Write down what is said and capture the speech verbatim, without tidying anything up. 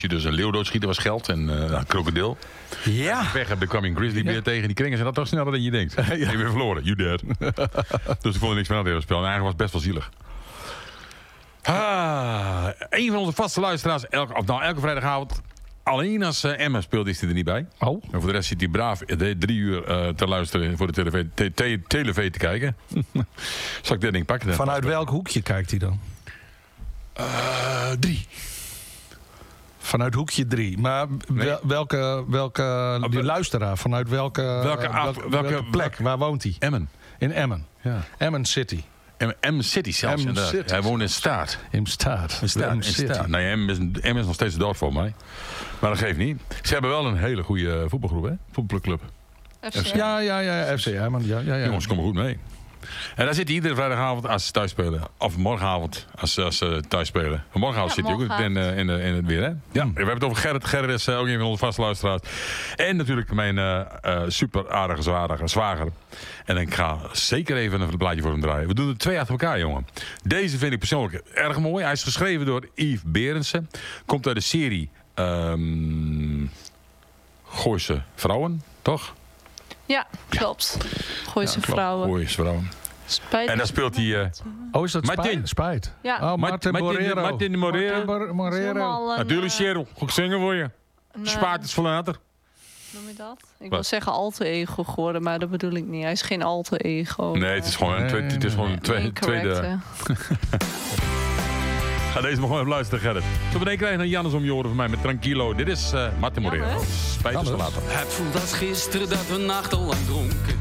Dus een leeuw doodschieten was geld en uh, een krokodil. Ja. Als je weg hebt, dan kwam je een grizzly beer ja. tegen. Die kringen zijn dat toch sneller dan je denkt. Ja. Je bent verloren, you dead. Dus ik vond er niks van aan het spel. En eigenlijk was het best wel zielig. Ah, een van onze vaste luisteraars, elke, of nou, elke vrijdagavond... Alleen als uh, Emma speelt, is hij er niet bij. Oh. En voor de rest zit hij braaf de, drie uur uh, te luisteren voor de telev te, te, telev te kijken. Zal ik dit ding pakken? Dan? Vanuit welk hoekje kijkt hij dan? Uh, drie. Vanuit hoekje drie. Maar nee. wel, welke, welke Op, die luisteraar, vanuit welke, welke, af, welke, welke, welke plek? Waar woont hij? Emmen. In Emmen. Ja. Emmen City. Emmen City zelfs. Emmen City. Hij woont in Staat. In Staat. In Staat. In Staat. Nee, Emmen is, Emmen is nog steeds dood voor mij. Maar dat geeft niet. Ze hebben wel een hele goede voetbalgroep, hè? Voetbalclub. F C. Ja, ja, ja. F C Emmen. Ja, ja, ja. Jongens komen goed mee. En daar zit hij iedere vrijdagavond als ze thuis spelen. Of morgenavond als, als ze thuis spelen. Morgenavond ja, zit hij ook in, uh, in, uh, in het weer, hè? Ja, we hebben het over Gerrit. Gerrit is uh, ook een van onze vaste luisteraars. En natuurlijk mijn uh, uh, super aardige zwaardige zwager. En ik ga zeker even een blaadje voor hem draaien. We doen er twee achter elkaar, jongen. Deze vind ik persoonlijk erg mooi. Hij is geschreven door Yves Berendsen. Komt uit de serie um, Gooise Vrouwen, toch? Ja, klopt. Gooise ja, klopt. Vrouwen. Gooise Vrouwen. Spijt. En dan speelt hij... Uh, oh, is dat Martin. Spijt? Ja. Oh, Martin Morero. Martin Morero. Martin Morero. Natuurlijk, Cheryl. Ga ik zingen voor je. Nee. Spaart het voor later. Noem je dat? Ik wil zeggen alter ego geworden, maar dat bedoel ik niet. Hij is geen alter ego. Nee, het is gewoon een, tweede, het is gewoon een tweede... tweede. Ga deze maar gewoon even luisteren, Gerrit. Zo meteen krijg je een Jannes om je oren van mij met Tranquilo. Dit is uh, Martin Morero. Spijt het voor later. Het voelt als gisteren dat we nachtenlang dronken.